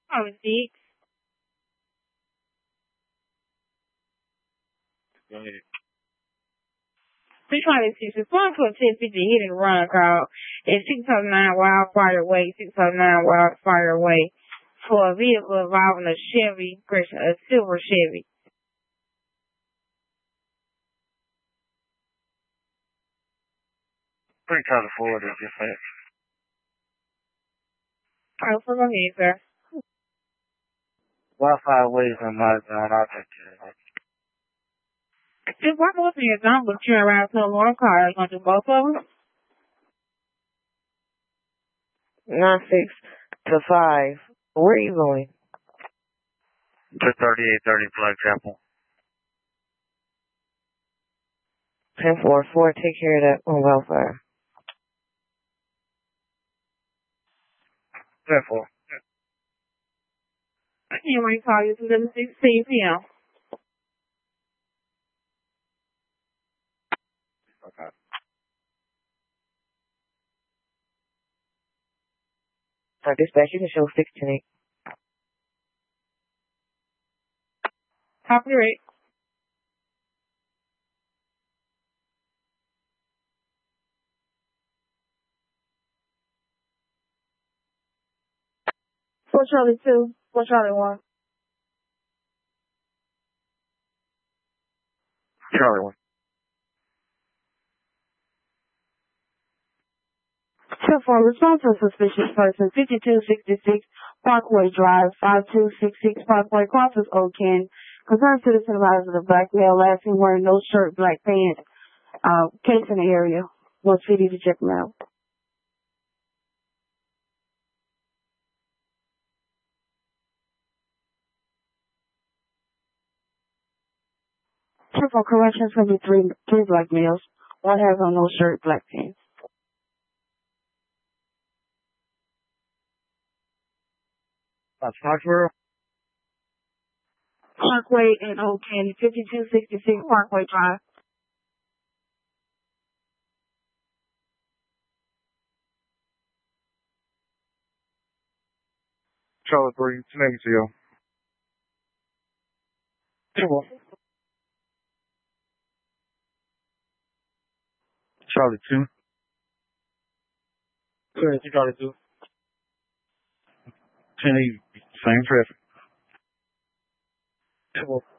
Oh, 6. Go ahead. 326 is going to a 1050 hit and run call at 609 Wildfire Way, 609 Wildfire Way for a vehicle involving a Chevy, a silver Chevy. Pretty try to forward it, dispatch. Oh, so go ahead, sir. Wildfire Way is in my zone. I'll take care of it. Just walk up in your zone, but you're around to one car. Are you going to do both of them? 96 to 5. Where are you going? To 3830 Flagchapel. 1044, take care of that on Wildfire. 10-4. I can't wait to call you to 11:16 p.m. Okay. Dispatch, you can show 610. Copyright. For Charlie 2, for Charlie 1. Charlie 1. 10-4, response to a suspicious person, 5266 Parkway Drive, 5266 Parkway, crosses Oakland. Concerned citizen arrives with a black male, last seen wearing no shirt, black pants, case in the area. Was city to check him out. 10-4, corrections going to be three black males. One has on no shirt, black pants. That's Foxborough. Parkway in Oakland, 5266 Parkway Drive. Charlie 3. 10 to you. 2. Charlie 2. Good, Charlie 2. 10 same traffic. 2.